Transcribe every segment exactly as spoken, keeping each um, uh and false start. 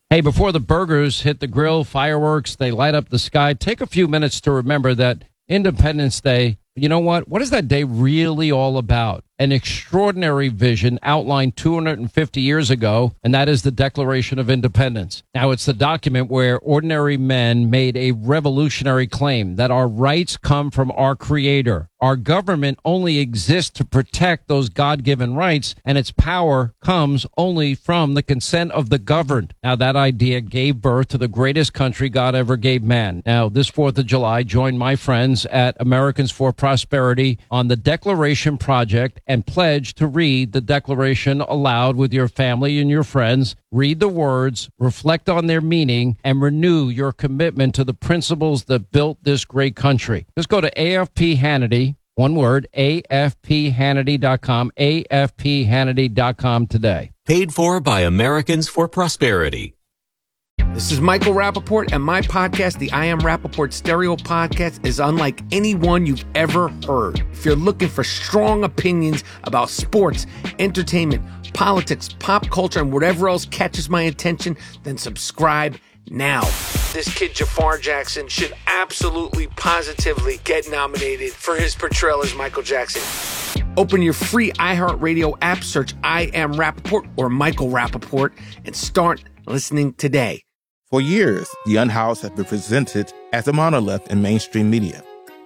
Hey, before the burgers hit the grill, fireworks, they light up the sky, take a few minutes to remember that Independence Day, you know what? What is that day really all about? An extraordinary vision outlined two hundred fifty years ago, and that is the Declaration of Independence. Now, it's the document where ordinary men made a revolutionary claim that our rights come from our Creator. Our government only exists to protect those God-given rights, and its power comes only from the consent of the governed. Now, that idea gave birth to the greatest country God ever gave man. Now, this fourth of July, join my friends at Americans for Prosperity on the Declaration Project and pledge to read the Declaration aloud with your family and your friends. Read the words, reflect on their meaning, and renew your commitment to the principles that built this great country. Just go to A F P Hannity, one word, A F P Hannity dot com, A F P Hannity dot com today. Paid for by Americans for Prosperity. This is Michael Rappaport, and my podcast, the I Am Rappaport Stereo Podcast, is unlike any one you've ever heard. If you're looking for strong opinions about sports, entertainment, politics, pop culture, and whatever else catches my attention, then subscribe now. This kid, Jafar Jackson, should absolutely, positively get nominated for his portrayal as Michael Jackson. Open your free iHeartRadio app, search I Am Rappaport or Michael Rappaport, and start listening today. For years, The Unhoused has been presented as a monolith in mainstream media.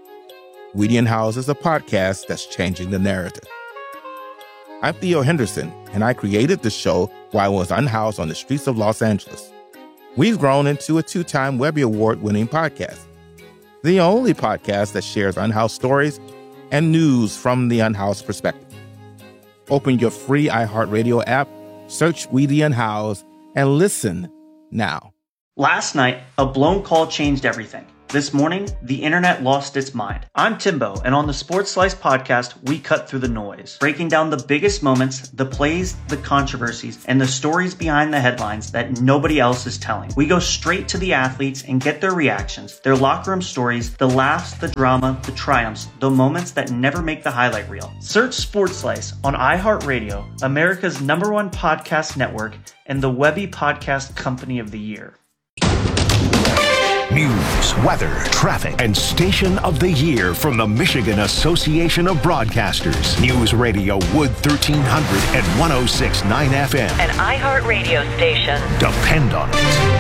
We The Unhoused is a podcast that's changing the narrative. I'm Theo Henderson, and I created the show while I was unhoused on the streets of Los Angeles. We've grown into a two-time Webby Award-winning podcast, the only podcast that shares unhoused stories and news from the unhoused perspective. Open your free iHeartRadio app, search We The Unhoused, and listen now. Last night, a blown call changed everything. This morning, the internet lost its mind. I'm Timbo, and on the Sports Slice podcast, we cut through the noise, breaking down the biggest moments, the plays, the controversies, and the stories behind the headlines that nobody else is telling. We go straight to the athletes and get their reactions, their locker room stories, the laughs, the drama, the triumphs, the moments that never make the highlight reel. Search Sports Slice on iHeartRadio, America's number one podcast network, and the Webby Podcast Company of the Year. News, weather, traffic, and Station of the Year from the Michigan Association of Broadcasters. News Radio Wood thirteen hundred and one oh six point nine F M. An iHeartRadio station. Depend on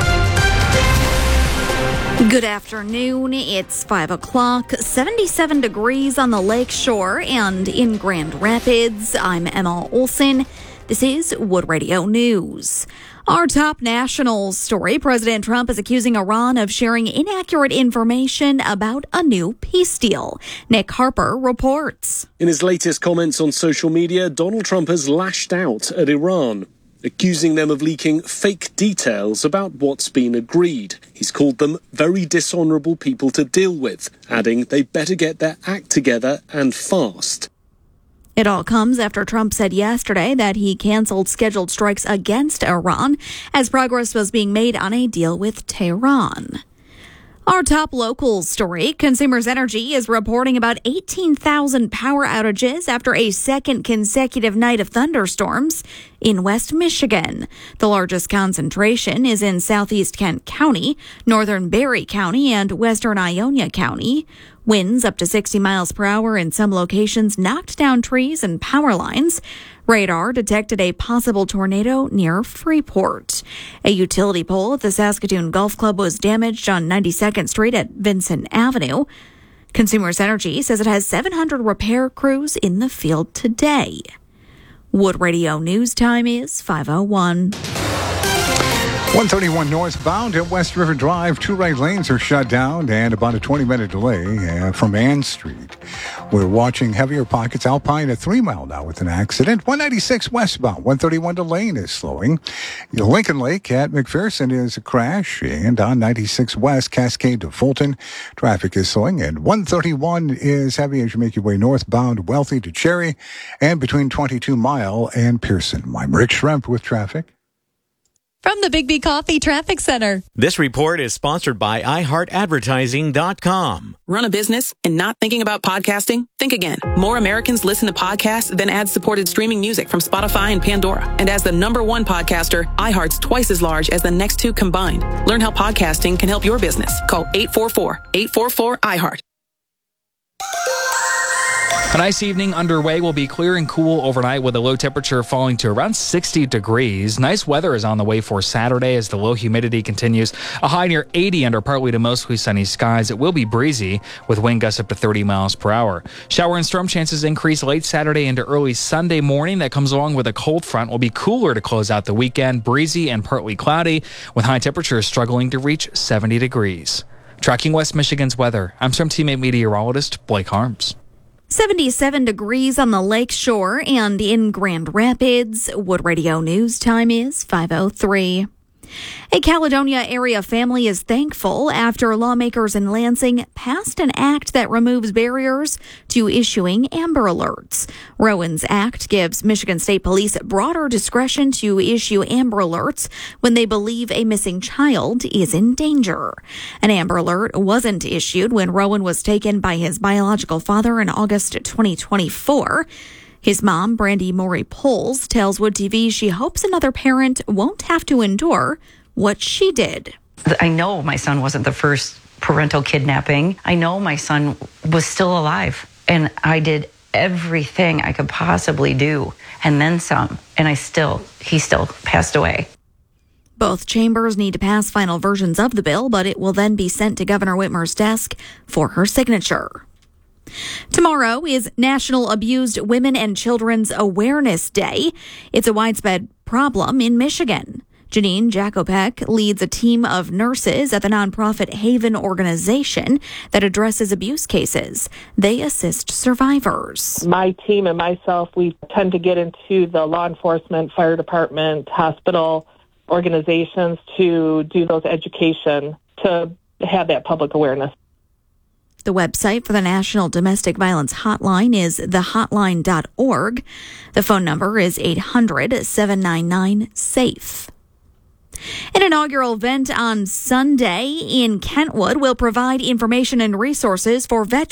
it. Good afternoon. It's five o'clock, seventy-seven degrees on the lake shore and in Grand Rapids. I'm Emma Olson. This is Wood Radio News. Our top national story, President Trump is accusing Iran of sharing inaccurate information about a new peace deal. Nick Harper reports. In his latest comments on social media, Donald Trump has lashed out at Iran, accusing them of leaking fake details about what's been agreed. He's called them very dishonorable people to deal with, adding they better get their act together and fast. It all comes after Trump said yesterday that he canceled scheduled strikes against Iran as progress was being made on a deal with Tehran. Our top local story, Consumers Energy is reporting about eighteen thousand power outages after a second consecutive night of thunderstorms in West Michigan. The largest concentration is in southeast Kent County, northern Berry County, and western Ionia County. Winds up to sixty miles per hour in some locations knocked down trees and power lines. Radar detected a possible tornado near Freeport. A utility pole at the Saskatoon Golf Club was damaged on ninety-second Street at Vincent Avenue. Consumers Energy says it has seven hundred repair crews in the field today. Wood Radio News time is five oh one. one thirty-one northbound at West River Drive. Two right lanes are shut down and about a twenty-minute delay uh, from Ann Street. We're watching heavier pockets. Alpine at three mile now with an accident. one ninety-six westbound. one thirty-one to Lane is slowing. Lincoln Lake at McPherson is a crash. And on ninety-six west, Cascade to Fulton, traffic is slowing. And one thirty-one is heavy as you make your way northbound, Wealthy to Cherry, and between twenty-two mile and Pearson. I'm Rick Schremp with traffic. From the Big B Coffee Traffic Center. This report is sponsored by i heart advertising dot com. Run a business and not thinking about podcasting? Think again. More Americans listen to podcasts than ad-supported streaming music from Spotify and Pandora. And as the number one podcaster, iHeart's twice as large as the next two combined. Learn how podcasting can help your business. Call eight four four, eight four four, I heart. A nice evening underway. Will be clear and cool overnight with a low temperature falling to around sixty degrees. Nice weather is on the way for Saturday as the low humidity continues. A high near eighty under partly to mostly sunny skies. It will be breezy with wind gusts up to thirty miles per hour. Shower and storm chances increase late Saturday into early Sunday morning. That comes along with a cold front. Will be cooler to close out the weekend. Breezy and partly cloudy with high temperatures struggling to reach seventy degrees. Tracking West Michigan's weather, I'm some teammate meteorologist Blake Harms. seventy-seven degrees on the lake shore and in Grand Rapids. Wood Radio News time is five oh three. A Caledonia area family is thankful after lawmakers in Lansing passed an act that removes barriers to issuing Amber Alerts. Rowan's Act gives Michigan State Police broader discretion to issue Amber Alerts when they believe a missing child is in danger. An Amber Alert wasn't issued when Rowan was taken by his biological father in August twenty twenty-four. His mom, Brandy Maury Poles, tells Wood T V she hopes another parent won't have to endure what she did. I know my son wasn't the first parental kidnapping. I know my son was still alive, and I did everything I could possibly do, and then some, and I still, he still passed away. Both chambers need to pass final versions of the bill, but it will then be sent to Governor Whitmer's desk for her signature. Tomorrow is National Abused Women and Children's Awareness Day. It's a widespread problem in Michigan. Janine Jakopek leads a team of nurses at the nonprofit Haven organization that addresses abuse cases. They assist survivors. My team and myself, we tend to get into the law enforcement, fire department, hospital organizations to do those education, to have that public awareness. The website for the National Domestic Violence Hotline is the hotline dot org. The phone number is eight hundred, seven nine nine, SAFE. An inaugural event on Sunday in Kentwood will provide information and resources for veterans.